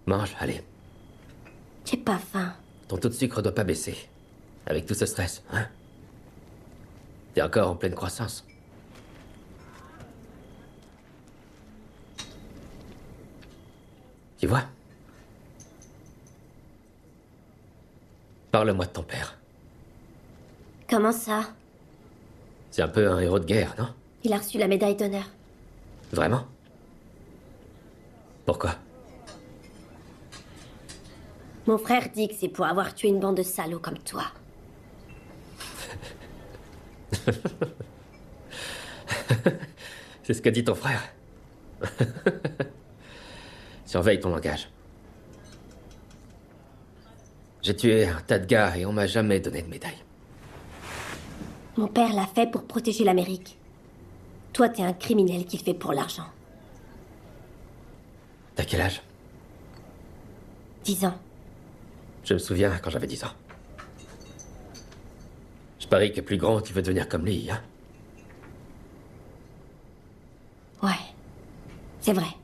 Mange, allez. J'ai pas faim. Ton taux de sucre doit pas baisser. Avec tout ce stress, hein? T'es encore en pleine croissance. Tu vois? Parle-moi de ton père. Comment ça? C'est un peu un héros de guerre, non? Il a reçu la médaille d'honneur. Vraiment? Pourquoi? Mon frère dit que c'est pour avoir tué une bande de salauds comme toi. C'est ce que dit ton frère. Surveille ton langage. J'ai tué un tas de gars et on m'a jamais donné de médaille. Mon père l'a fait pour protéger l'Amérique. Toi, t'es un criminel qui le fait pour l'argent. T'as quel âge? 10 ans. Je me souviens quand j'avais 10 ans. Je parie que plus grand, tu veux devenir comme lui, hein? Ouais. C'est vrai.